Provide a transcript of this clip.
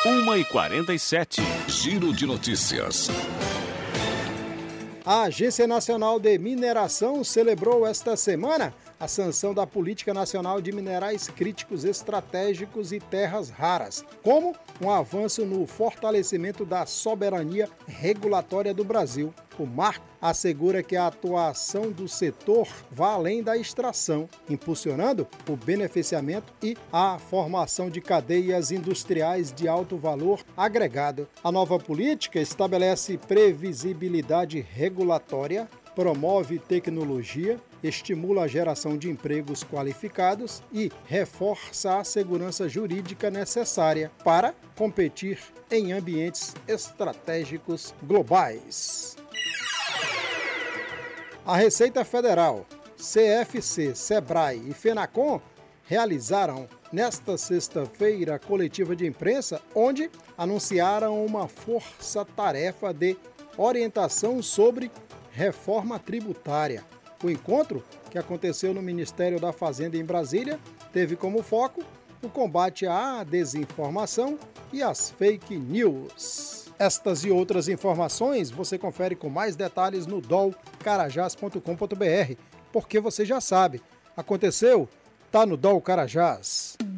1h47. Giro de notícias. A Agência Nacional de Mineração celebrou esta semana a sanção da Política Nacional de Minerais Críticos Estratégicos e Terras Raras, como um avanço no fortalecimento da soberania regulatória do Brasil. O marco assegura que a atuação do setor vá além da extração, impulsionando o beneficiamento e a formação de cadeias industriais de alto valor agregado. A nova política estabelece previsibilidade regulatória, promove tecnologia, estimula a geração de empregos qualificados e reforça a segurança jurídica necessária para competir em ambientes estratégicos globais. A Receita Federal, CFC, SEBRAE e FENACON realizaram nesta sexta-feira a coletiva de imprensa, onde anunciaram uma força-tarefa de orientação sobre reforma tributária. O encontro, que aconteceu no Ministério da Fazenda em Brasília, teve como foco o combate à desinformação e às fake news. Estas e outras informações você confere com mais detalhes no dolcarajás.com.br, porque você já sabe, aconteceu, tá no Dol Carajás.